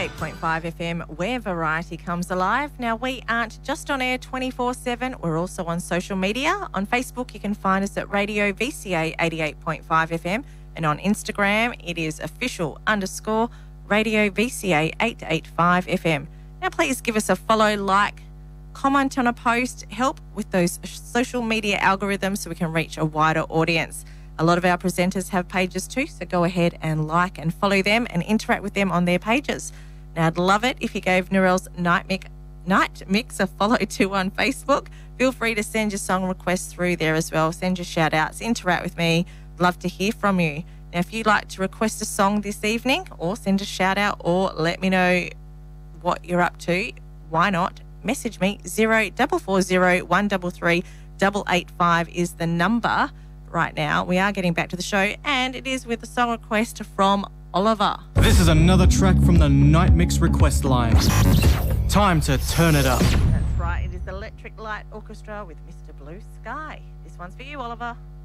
88.5 FM, where variety comes alive. Now, we aren't just on air 24/7. We're also on social media. On Facebook, you can find us at Radio VCA 88.5 FM. And on Instagram, it is official_Radio VCA 885 FM. Now, please give us a follow, like, comment on a post, help with those social media algorithms so we can reach a wider audience. A lot of our presenters have pages too, so go ahead and like and follow them and interact with them on their pages. Now, I'd love it if you gave Narelle's Night Mix a follow too on Facebook. Feel free to send your song requests through there as well. Send your shout-outs, interact with me. Love to hear from you. Now, if you'd like to request a song this evening or send a shout-out or let me know what you're up to, why not? Message me. 0440 133 885 is the number. Right now, we are getting back to the show, and it is with a song request from Oliver. This is another track from the Night Mix request line. Time to turn it up. That's right, it is Electric Light Orchestra with Mr. Blue Sky. This one's for you, Oliver.